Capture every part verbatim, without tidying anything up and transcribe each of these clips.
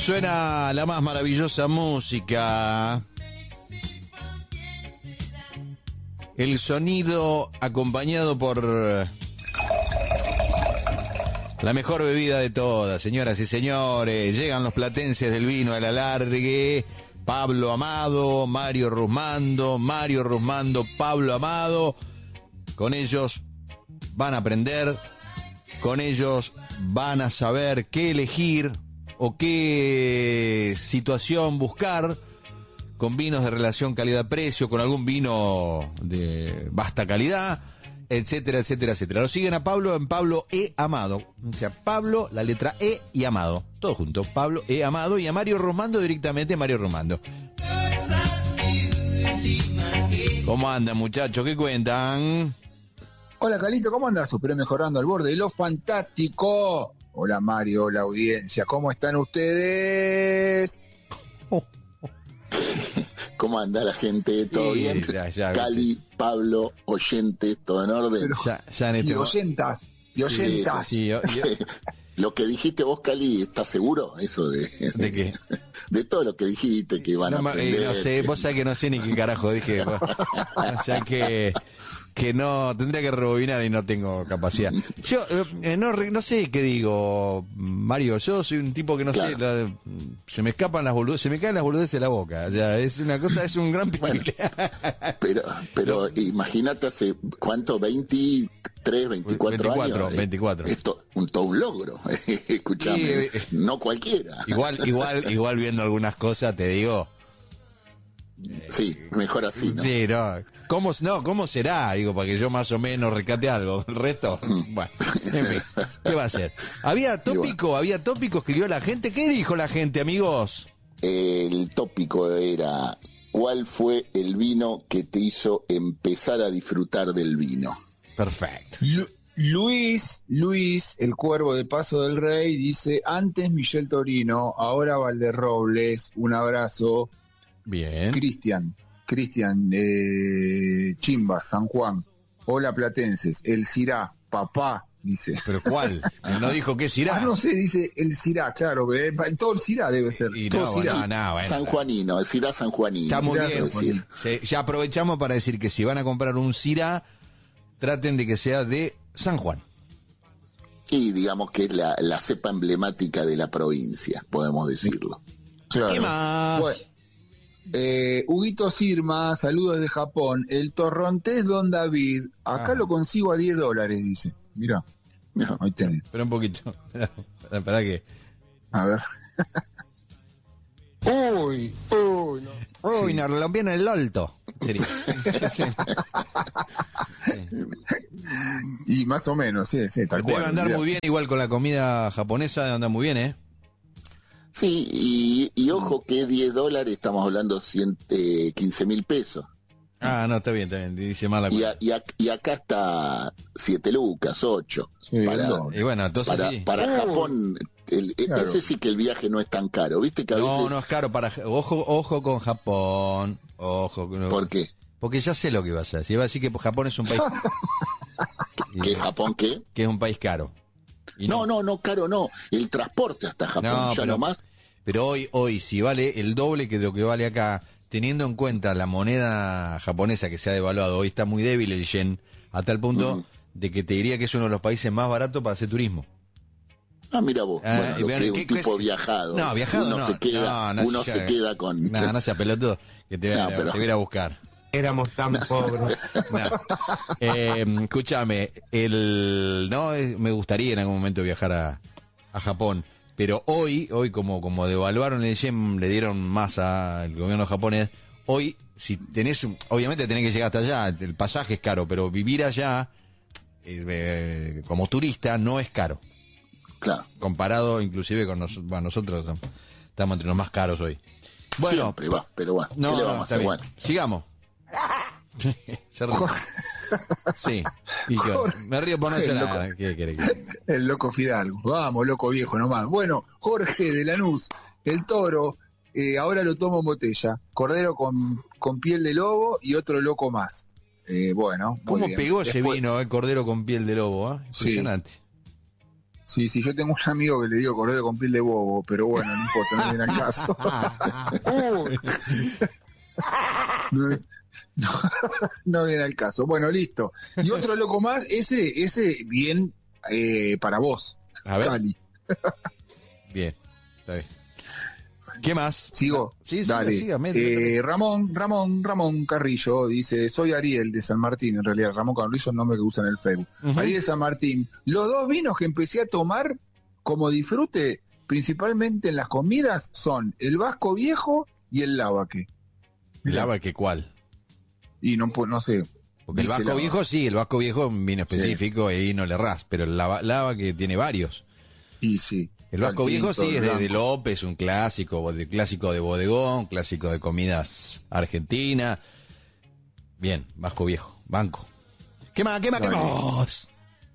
Suena la más maravillosa música. El sonido acompañado por la mejor bebida de todas, señoras y señores. Llegan los platenses del vino al alargue. Pablo Amado, Mario Rusmando, Mario Rusmando, Pablo Amado. Con ellos van a aprender, con ellos van a saber qué elegir o qué situación buscar con vinos de relación calidad-precio, con algún vino de vasta calidad, etcétera, etcétera, etcétera. Lo siguen a Pablo en Pablo E. Amado. O sea, Pablo, la letra E y Amado. Todo junto. Pablo E. Amado, y a Mario Rusmando directamente Mario Rusmando. ¿Cómo andan, muchachos? ¿Qué cuentan? Hola, Calito, ¿cómo andas? Pero mejorando al borde de lo fantástico. Hola, Mario, hola, audiencia. ¿Cómo están ustedes? ¿Cómo anda la gente? ¿Todo Sí, bien? ya, ya, Cali, Pablo, oyente, ¿todo en orden? Pero, Ya, ya en este y oyentas, y oyentas. Sí, yo- yo- Lo que dijiste vos, Cali, ¿estás seguro? Eso de... ¿De qué? De todo lo que dijiste, que van No, a ma- eh, aprender. no sé, vos sabés que no sé ni qué carajo dije. vos. O sea que, que no, tendría que rebobinar y no tengo capacidad. Yo eh, no, re- no sé qué digo, Mario. Yo soy un tipo que no sé, Claro. la- se me escapan las boludeces, se me caen las boludeces de la boca. O sea, es una cosa, es un gran Bueno. piquete. Pero, pero imagínate hace, ¿cuánto? veintitrés, veinticuatro, veinticuatro, años. veinticuatro. Esto, un, todo un logro. Escuchame, Sí, eh, no cualquiera. Igual, igual, igual viendo algunas cosas, te digo. Sí, mejor así, ¿no? Sí, no. ¿Cómo, no, ¿cómo será? Digo, para que yo más o menos rescate algo. El resto, bueno, en fin, ¿qué va a ser? Había tópico, había tópico, escribió la gente. ¿Qué dijo la gente, amigos? El tópico era, ¿cuál fue el vino que te hizo empezar a disfrutar del vino? Perfecto. Lu- Luis, Luis, el cuervo de Paso del Rey, dice, antes Michel Torino, ahora Valderrobles, un abrazo. Bien. Cristian, Cristian, eh, Chimbas, San Juan, hola platenses, el Cirá, papá, dice. ¿Pero cuál? No dijo qué Ah, será. no sé, dice el Cirá, claro, eh, todo el Cirá debe ser, Y todo no, Cirá. no, no, bueno. San Juanino, decirá San Juanino. Está muy quiero bien. decir. Se- ya aprovechamos para decir que si van a comprar un Syrah, traten de que sea de San Juan. Y digamos que es la, la cepa emblemática de la provincia, podemos decirlo. Claro. ¿Qué más? Bueno, eh, Huguito Sirma, saludos de Japón, el torrontés Don David, acá Ah. lo consigo a diez dólares, dice. Mirá, No. ahí tenés, Espera un poquito. Espera, espera que... a ver. Uy, uy, no. Uy, nos lo en el alto. Sería. Sí. Y más o menos, sí, sí, tal Debe cual. andar mirá. muy bien, igual con la comida japonesa, debe andar muy bien, ¿eh? Sí, y, y ojo que diez dólares, estamos hablando de quince mil pesos. Ah, no, está bien, está bien, dice mal la Y, cuenta. a- y, a- y acá está siete lucas, ocho. Sí, para, el doble. Y bueno, entonces para, sí. para Japón, el- e- Claro. ese sí que el viaje no es tan caro. ¿Viste que a No, veces... no es caro para... Ojo, ojo con Japón. Ojo. con- ¿Por qué? Porque ya sé lo que ibas a decir. Iba a decir que Japón es un país... ¿Que Japón qué? que es un país caro. Y No, no, no, caro no. El transporte hasta Japón, No, ya pero- nomás. Pero hoy, hoy, si vale el doble que lo que vale acá, teniendo en cuenta la moneda japonesa que se ha devaluado, hoy está muy débil el yen, a tal punto Ujú. de que te diría que es uno de los países más baratos para hacer turismo. Ah, mira vos, Ah, bueno, y lo vean, que ¿qué- un qué tipo es? viajado. No, viajado uno no. Se queda, No, no, uno si se ya- queda con... No, no sea pelotudo, que te, No, voy a- pero- te voy a ir a buscar. Éramos tan pobres. No. Eh, escúchame, el, no, es- me gustaría en algún momento viajar a, a Japón, pero hoy, hoy como, como devaluaron el yen, le dieron más al gobierno japonés, hoy, si tenés, un- obviamente tenés que llegar hasta allá, el pasaje es caro, pero vivir allá, eh, eh, como turista, no es caro, Claro, comparado inclusive con nos- bueno, nosotros, estamos entre los más caros hoy. Bueno, siempre va, pero bueno, no, ¿qué le no, vamos a está hacer? bien. Bueno, Sigamos. Se ríe. Sí. Y yo, me río por no hacer Loco. nada. ¿Qué querés que- El loco Fidalgo. Vamos, loco viejo nomás. Bueno, Jorge de Lanús, el toro, eh, ahora lo tomo en botella. Cordero con, con piel de lobo y otro loco más. Eh, bueno. muy ¿Cómo bien. pegó ese Después- vino, eh? Cordero con piel de lobo, ¿eh? Impresionante. Sí, sí, yo tengo un amigo que le digo cordero con piel de bobo, pero bueno, no importa, no viene al caso. no, no, no viene al caso. Bueno, listo. Y otro loco más, ese, ese bien eh, para vos, A ver. Cali. Bien, está bien. ¿Qué más? Sigo. Sí, Dale. siga, siga, métele, Eh, Ramón, Ramón, Ramón Carrillo dice, soy Ariel de San Martín, en realidad Ramón Carrillo es el nombre que usa en el Facebook. Ujú. Ariel de San Martín. Los dos vinos que empecé a tomar como disfrute, principalmente en las comidas, son el Vasco Viejo y el Lavaque. ¿El Lava que cuál? Y no, pu- no sé. Porque el dice Vasco Lava. Viejo sí, el Vasco Viejo es un vino específico y ahí no le errás, pero el Lava, Lava que tiene varios. Y sí. El Vasco Al Viejo tinto, sí el es de, de blanco. López, un clásico, de, clásico de bodegón, clásico de comidas argentina. Bien, Vasco Viejo, banco. ¿Qué más, qué más, qué Dale. más?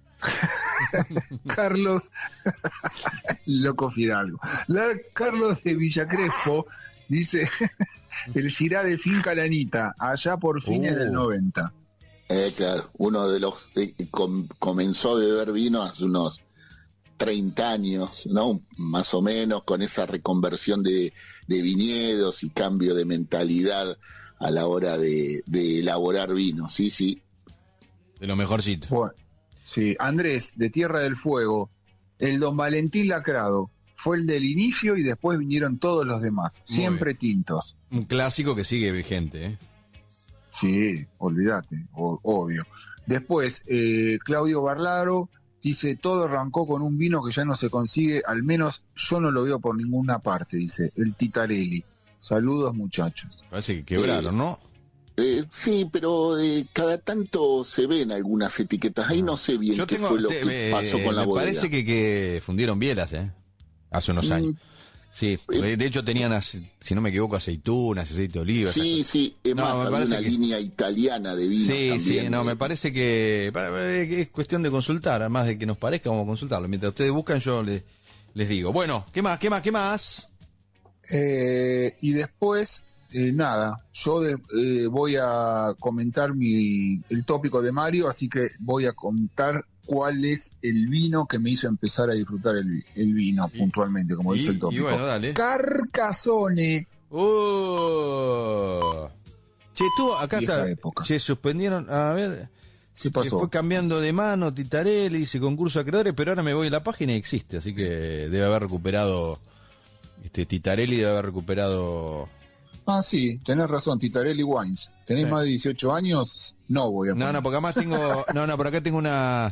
Carlos, loco Fidalgo. La- Carlos de Villa Crespo dice, el Cirá de Finca Lanita, allá por fines Uh. del noventa. Eh, claro, uno de los eh, com- comenzó a beber vino hace unos treinta años, ¿no? Más o menos, con esa reconversión de, de viñedos y cambio de mentalidad a la hora de, de elaborar vino, sí, sí. De lo mejorcito. Bueno, sí, Andrés, de Tierra del Fuego, el Don Valentín Lacrado, fue el del inicio y después vinieron todos los demás, Muy siempre tintos. Un clásico que sigue vigente, ¿eh? Sí, olvídate, o- obvio. Después, eh, Claudio Barlaro dice, todo arrancó con un vino que ya no se consigue, al menos yo no lo veo por ninguna parte, dice, el Titarelli. Saludos, muchachos. Parece que quebraron, ¿no? Eh, sí, pero eh, cada tanto se ven algunas etiquetas. Ahí no sé bien Yo qué tengo, fue lo te- que me, pasó con la me bodega. parece que, que fundieron bielas, ¿eh? Hace unos Mm, años. Sí, de hecho tenían, ace- si no me equivoco, aceitunas, aceite de oliva. Sí, esas sí, es No, más, me había parece una que- línea italiana de vino Sí, también. sí, no, eh, me parece que, para- que es cuestión de consultar, además de que nos parezca, vamos a consultarlo. Mientras ustedes buscan, yo les, les digo. Bueno, ¿qué más, qué más, qué más? Eh, y después, eh, nada, yo de- eh, voy a comentar mi, el tópico de Mario, así que voy a contar cuál es el vino que me hizo empezar a disfrutar el, vi- el vino Y- puntualmente, como y- dice el y tópico. bueno, dale. Carcassonne. Uh. Che, estuvo, acá Vieja está. época. Che, suspendieron, a ver. ¿Qué pasó? Fue cambiando de mano, Titarelli, dice concurso de acreedores, pero ahora me voy a la página y existe, así que debe haber recuperado, este Titarelli debe haber recuperado. Ah, sí, tenés razón, Titarelli Wines. ¿Tenés Sí. más de dieciocho años? No voy a No, poner. no, porque además tengo, no, no, por acá tengo una,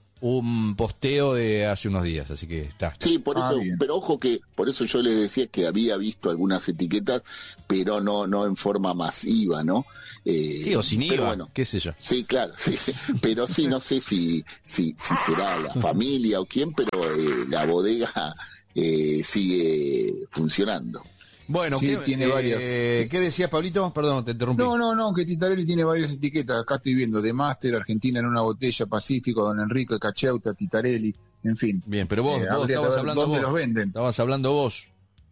un posteo de hace unos días, así que está. Sí, por Ah, eso, bien. pero ojo que, por eso yo les decía que había visto algunas etiquetas, pero no, no en forma masiva, ¿no? Eh, Sí, o sin pero I V A, bueno, qué sé yo. sí, claro, sí, pero sí, no sé si, si, si será la familia o quién, pero eh, la bodega eh, sigue funcionando. Bueno, Sí, ¿qué, tiene eh, varias. ¿qué decías, Pablito? Perdón, te interrumpí. No, no, no, que Titarelli tiene varias etiquetas. Acá estoy viendo de Master, Argentina en una botella, Pacífico, Don Enrique, Cacheuta, Titarelli, en fin. Bien, pero vos, Eh, vos habría que estabas ver hablando dónde vos. los venden. Estabas hablando vos.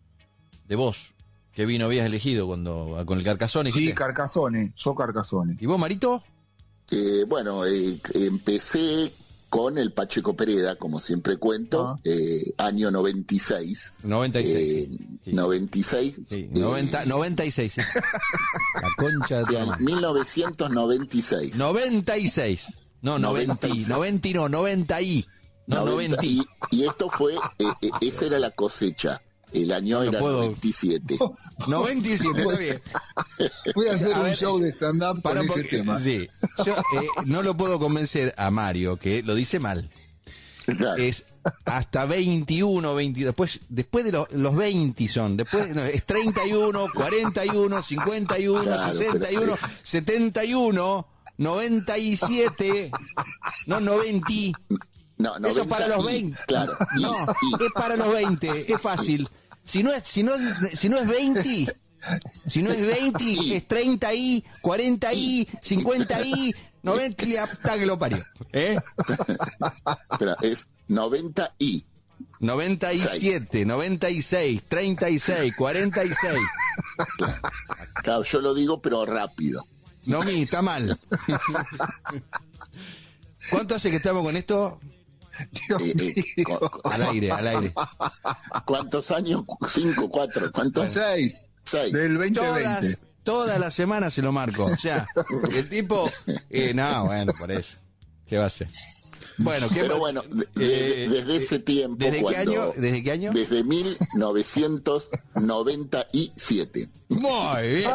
De vos. ¿Qué vino habías elegido cuando con el Carcassonne? Sí, dijiste? Carcassonne, yo Carcassonne. ¿Y vos, Marito? Eh, bueno, eh, empecé con el Pacheco Pereda, como siempre cuento, Ah. eh, año noventa y seis. noventa y seis. Eh, sí. Sí. noventa y seis. Sí, eh, noventa, noventa y seis, sí. La concha de o tu sea, madre. mil novecientos noventa y seis. noventa y seis. No, noventa. noventa y seis. noventa no, noventa y. No, noventa, noventa. y, y esto fue, eh, eh, esa era la cosecha. El año No, no era puedo. noventa y siete. noventa y siete, está bien. Voy a hacer A un ver, show de stand-up Para con un ese poco- tema. Sí. Yo eh, no lo puedo convencer a Mario, que lo dice mal. Claro. Es hasta veintiuno, veintidós. Después, después de lo- los veinte son. Después no, es treinta y uno, cuarenta y uno, cincuenta y uno, Claro, sesenta y uno, pero- setenta y uno, noventa y siete, no noventa. No, Eso noventa es para los y- veinte. Claro. y- No, y- es para los veinte, es fácil. Si no es, si no, si no es veinte, si no es veinte, es treinta y, cuarenta y, cincuenta y, noventa y hasta que lo parió. ¿Eh? espera, es noventa y. noventa y siete, noventa y seis, treinta y seis, cuarenta y seis. Claro, yo lo digo, pero rápido. No, mi, está mal. ¿Cuánto hace que estamos con esto? Dios Eh, eh, mío. co- co- Al aire, al aire. ¿Cuántos años? ¿Cinco, cuatro? ¿Cuántos? Seis. Seis. Del veinte Todas, veinte. todas las semanas se lo marco. O sea, el tipo... Eh, no, bueno, por eso. ¿Qué va a hacer? Bueno, ¿qué Pero va- bueno, de- eh, de- desde ese tiempo... ¿Desde qué cuando- año? ¿Desde qué año? Desde mil novecientos noventa y siete. Muy bien.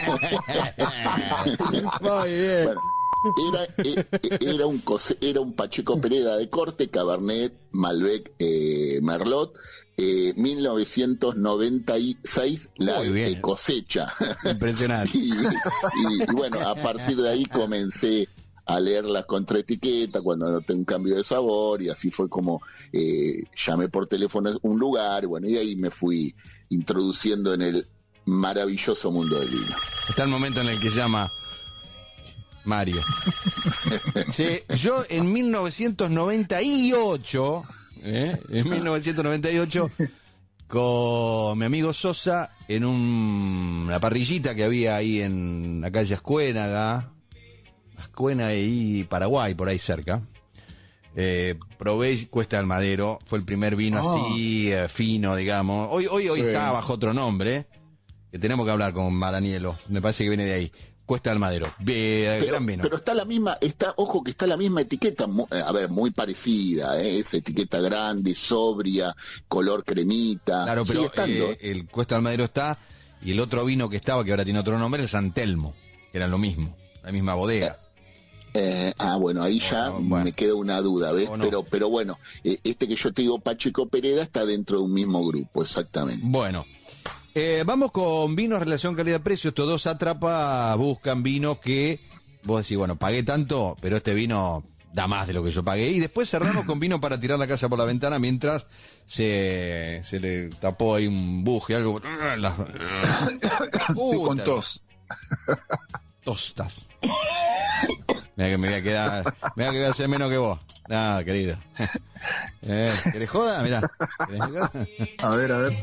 Muy bien. Bueno, era, e- era, un, cose- era un Pacheco Pereda de corte, Cabernet, Malbec, eh, Merlot, eh, mil novecientos noventa y seis, la Muy bien. eh, cosecha. Impresionante. y, y- y bueno, a partir de ahí comencé a leer la contraetiqueta cuando noté un cambio de sabor, y así fue como eh, llamé por teléfono a un lugar, bueno, y ahí me fui introduciendo en el maravilloso mundo del vino. Está el momento en el que llama Mario. Sí, yo en mil novecientos noventa y ocho, ¿eh? en mil novecientos noventa y ocho, con mi amigo Sosa, en un, una parrillita que había ahí en la calle Ascuénaga, Ascuénaga y Paraguay, por ahí cerca. Eh, probé Cuesta del Madero, fue el primer vino Oh. así, eh, fino, digamos. Hoy, hoy, hoy Sí. está bajo otro nombre, que tenemos que hablar con Maranielo, me parece que viene de ahí. Cuesta del Madero, Bien, Pero, gran vino. pero está la misma, está, ojo que está la misma etiqueta, mu- a ver, muy parecida, ¿eh? Esa etiqueta grande, sobria, color cremita, Claro, pero sigue estando. eh, el Cuesta del Madero está, y el otro vino que estaba, que ahora tiene otro nombre, el San Telmo, que era lo mismo, la misma bodega. Eh, ah, bueno, ahí ya Bueno, bueno. me queda una duda, ¿ves? O no. Pero, pero bueno, eh, este que yo te digo, Pacheco Pereda, está dentro de un mismo grupo, exactamente. Bueno, eh, vamos con vinos relación calidad-precio. Estos dos sátrapas buscan vinos que vos decís, bueno, pagué tanto, pero este vino da más de lo que yo pagué. Y después cerramos con vino para tirar la casa por la ventana mientras se, se le tapó ahí un buje, algo. La- Estoy con Puta, tos. tostas. Mira que me voy a quedar, mira que voy a hacer menos que vos. Ah, querido. Eh, ¿Querés joda? Mirá. ¿Querés joda? A ver, a ver.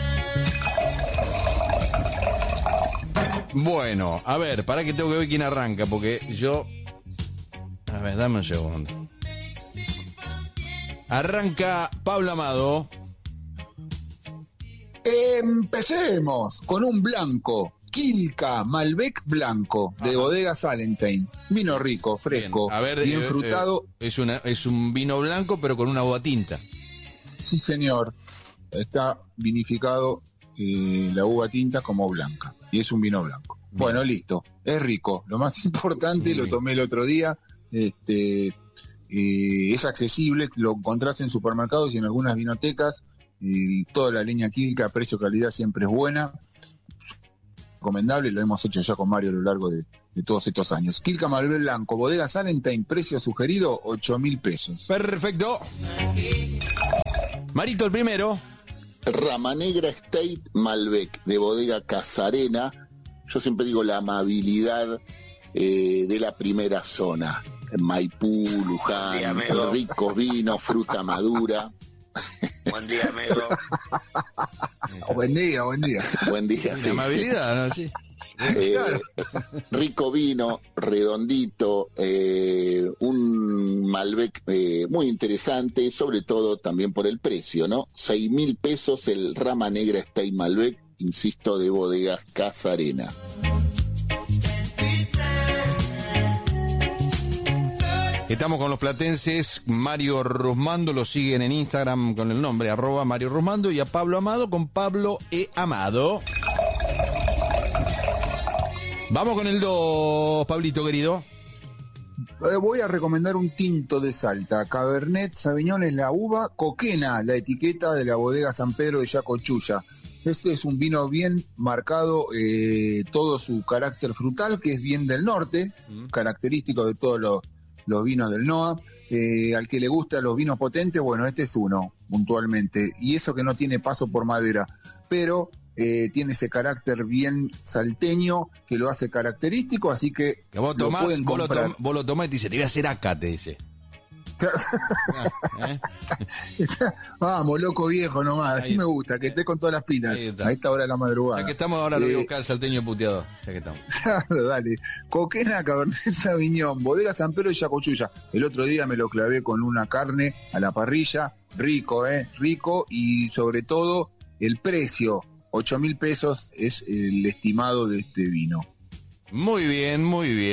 Bueno, a ver, para que tengo que ver quién arranca, porque yo... A ver, dame un segundo. Arranca Pablo Amado. Empecemos con un blanco. Quilca Malbec blanco de Ajá. bodega Salentine. Vino rico, fresco, Bien, a ver, bien eh, frutado. eh, es, una, es un vino blanco, pero con una uva tinta. Sí, señor. Está vinificado eh, la uva tinta como blanca. Y es un vino blanco. Bien. Bueno, listo. Es rico. Lo más importante, Bien. lo tomé el otro día. Este, eh, es accesible. Lo encontrás en supermercados y en algunas vinotecas. Y toda la línea Quilca, precio-calidad siempre es buena. Recomendable, lo hemos hecho ya con Mario a lo largo de, de todos estos años. Quilca Malbec Blanco, bodega Salentine, precio sugerido, ocho mil pesos. Perfecto. Marito, el primero. Rama Negra State Malbec de bodega Casarena. Yo siempre digo la amabilidad eh, de la primera zona. Maipú, Luján, Buen día, amigo. ricos vinos, fruta madura. Buen día, amigo. Buen día, buen día. Buen día. La sí, amabilidad, ¿no? Sí. sí. Eh, rico vino, redondito, eh, un Malbec eh, muy interesante, sobre todo también por el precio, ¿no? Seis mil pesos el Rama Negra State Malbec, insisto, de bodegas Casarena. Estamos con los platenses. Mario Rusmando, lo siguen en Instagram con el nombre arroba Mario Rusmando, y a Pablo Amado con Pablo E. Amado. Vamos con el dos, Pablito querido. Eh, voy a recomendar un tinto de Salta. Cabernet Sauvignon es la uva, Coquena, la etiqueta de la bodega San Pedro de Yacochulla. Este es un vino bien marcado, eh, todo su carácter frutal, que es bien del norte, Mm. característico de todos los, los vinos del N O A. Eh, al que le gustan los vinos potentes, bueno, este es uno, puntualmente. Y eso que no tiene paso por madera, pero eh, tiene ese carácter bien salteño que lo hace característico, así que Que vos lo tomás, pueden vos lo, comprar. tom- vos lo tomás y te dice, te voy a hacer acá, te dice. ¿Eh? Vamos, loco viejo nomás, así Ahí- me gusta, que esté con todas las pilas Ahí está. a esta hora de la madrugada. Ya que estamos ahora, lo voy a Eh, buscar al salteño puteador. Ya que estamos. Claro, dale. Coquena, Cabernet Sauvignon, Bodega San Pedro y Yacochulla. El otro día me lo clavé con una carne a la parrilla, rico, eh, rico, y sobre todo el precio, ocho mil pesos es el estimado de este vino. Muy bien, muy bien.